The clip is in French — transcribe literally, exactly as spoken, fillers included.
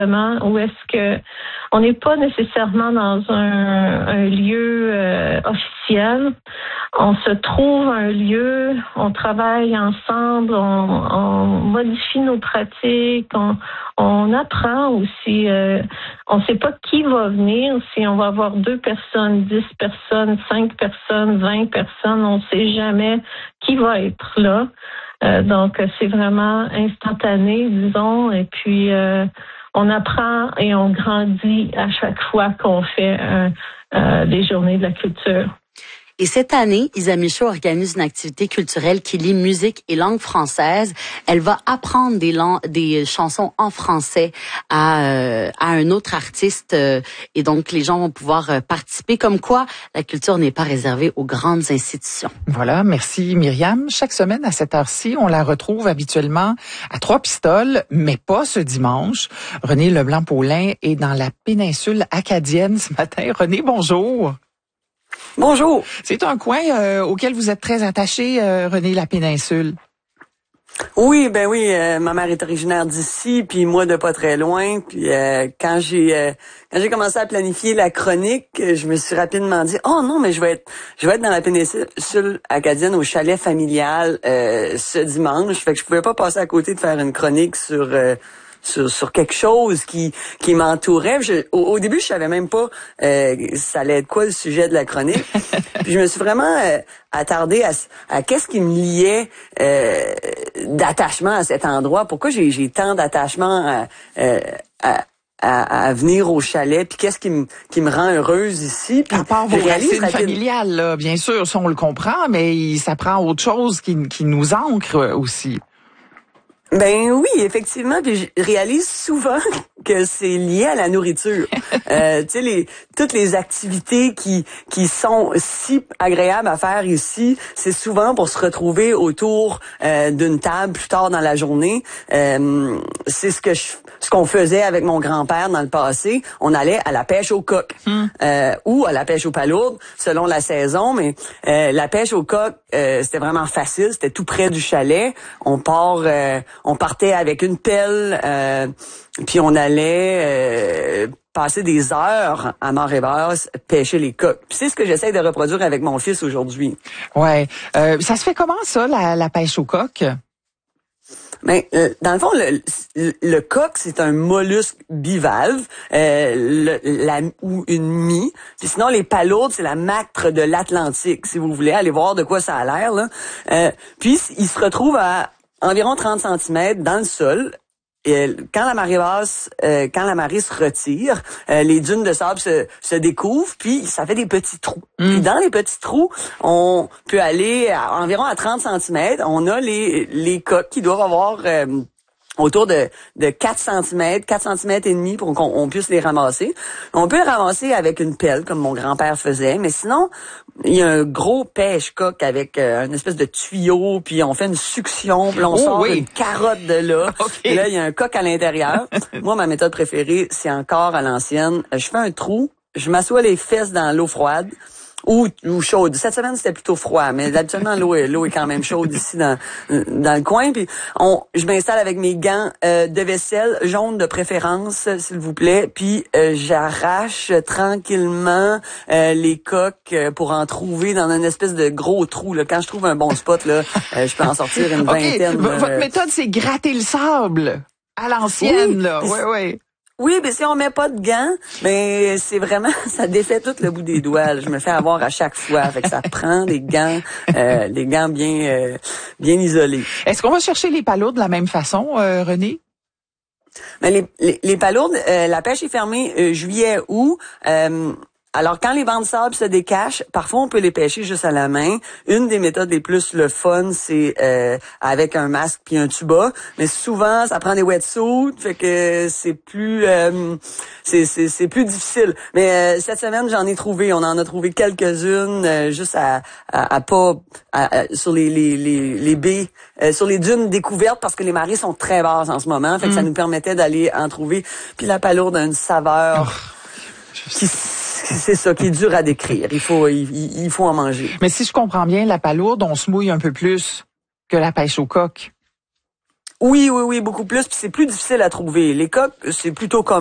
où est-ce que on n'est pas nécessairement dans un, un lieu euh, officiel. On se trouve un lieu, on travaille ensemble, on, on modifie nos pratiques, on, on apprend aussi. Euh, on ne sait pas qui va venir, si on va avoir deux personnes, dix personnes, cinq personnes, vingt personnes, on ne sait jamais qui va être là. Euh, donc, c'est vraiment instantané, disons, et puis euh, on apprend et on grandit à chaque fois qu'on fait euh, euh, des journées de la culture. Et cette année, Isa Michaud organise une activité culturelle qui lie musique et langue française. Elle va apprendre des, lang- des chansons en français à, euh, à un autre artiste. Euh, et donc, les gens vont pouvoir euh, participer. Comme quoi, la culture n'est pas réservée aux grandes institutions. Voilà, merci Myriam. Chaque semaine, à cette heure-ci, on la retrouve habituellement à Trois-Pistoles, mais pas ce dimanche. René Leblanc-Paulin est dans la péninsule acadienne ce matin. René, bonjour. Bonjour. C'est un coin euh, auquel vous êtes très attaché, euh, René, la péninsule. Oui, ben oui, euh, ma mère est originaire d'ici, puis moi de pas très loin. Puis euh, quand j'ai euh, quand j'ai commencé à planifier la chronique, je me suis rapidement dit oh non, mais je vais être je vais être dans la péninsule acadienne au chalet familial euh, ce dimanche. Fait que je pouvais pas passer à côté de faire une chronique sur euh, Sur, sur quelque chose qui qui m'entourait. Je, au, au début, je savais même pas euh, ça allait être quoi le sujet de la chronique. Puis je me suis vraiment euh, attardée à, à qu'est-ce qui me liait euh, d'attachement à cet endroit. Pourquoi j'ai, j'ai tant d'attachement à, euh, à À, à venir au chalet, puis qu'est-ce qui me qui me rend heureuse ici. Puis à part vos racines rapide... familiales, là, bien sûr, ça on le comprend, mais ça prend autre chose qui qui nous ancre aussi. Ben oui, effectivement, puis je réalise souvent que c'est lié à la nourriture. euh, tu sais, les toutes les activités qui qui sont si agréables à faire ici, c'est souvent pour se retrouver autour euh, d'une table plus tard dans la journée. Euh, c'est ce que je ce qu'on faisait avec mon grand-père dans le passé. On allait à la pêche au coq mm. euh, ou à la pêche aux palourdes, selon la saison. Mais euh, la pêche au coq, euh, c'était vraiment facile. C'était tout près du chalet. On part, euh, on partait avec une pelle, euh, puis on allait euh, passer des heures à marée basse, pêcher les coqs. Puis c'est ce que j'essaie de reproduire avec mon fils aujourd'hui. Ouais. Euh, ça se fait comment ça, la, la pêche au coq? Mais euh, dans le fond, le, le, le coq, c'est un mollusque bivalve, euh, le, la, ou une mie. Puis sinon, les palourdes, c'est la mactre de l'Atlantique, si vous voulez aller voir de quoi ça a l'air. Là. Euh, puis, il se retrouve à environ trente centimètres dans le sol. Et quand la marée basse, euh, quand la marée se retire, euh, les dunes de sable se, se découvrent, puis ça fait des petits trous. Mm. Puis dans les petits trous, on peut aller à, environ à trente centimètres. On a les les coqs qui doivent avoir euh, autour de, de quatre centimètres, quatre centimètres et demi pour qu'on on puisse les ramasser. On peut les ramasser avec une pelle, comme mon grand-père faisait, mais sinon, il y a un gros pêche-coq avec euh, une espèce de tuyau, puis on fait une succion, puis on oh, sort oui. une carotte de là. Okay. Et là, il y a un coq à l'intérieur. Moi, ma méthode préférée, c'est encore à l'ancienne. Je fais un trou, je m'assois les fesses dans l'eau froide. Ou, ou chaude. Cette semaine, c'était plutôt froid, mais habituellement, l'eau est, l'eau est quand même chaude ici dans, dans le coin. Puis, on, je m'installe avec mes gants euh, de vaisselle, jaunes de préférence, s'il vous plaît. Puis, euh, j'arrache tranquillement euh, les coques euh, pour en trouver dans une espèce de gros trou. Là. Quand je trouve un bon spot, là, euh, je peux en sortir une okay. vingtaine. V- Votre euh... méthode, c'est gratter le sable à l'ancienne, oui, là. Oui, oui. Oui, mais si on met pas de gants, ben c'est vraiment ça défait tout le bout des doigts. Je me fais avoir à chaque fois, fait que ça prend des gants, euh, des gants bien euh, bien isolés. Est-ce qu'on va chercher les palourdes de la même façon, euh, René? Mais les les, les palourdes, euh, la pêche est fermée euh, juillet août. Euh, Alors, quand les bancs de sable se décachent, parfois on peut les pêcher juste à la main. Une des méthodes les plus le fun, c'est euh, avec un masque puis un tuba. Mais souvent, ça prend des wetsuits, fait que c'est plus euh, c'est, c'est c'est plus difficile. Mais euh, cette semaine, j'en ai trouvé. On en a trouvé quelques-unes euh, juste à, à, à pas à, à, sur les les les, les baies, euh, sur les dunes découvertes parce que les marées sont très basses en ce moment. Fait que mm. ça nous permettait d'aller en trouver. Puis la palourde a une saveur oh. qui c'est ça qui est dur à décrire. Il faut, il, il faut en manger. Mais si je comprends bien, la palourde, on se mouille un peu plus que la pêche au coq. Oui, oui, oui, beaucoup plus. Puis c'est plus difficile à trouver. Les coques, c'est plutôt commun.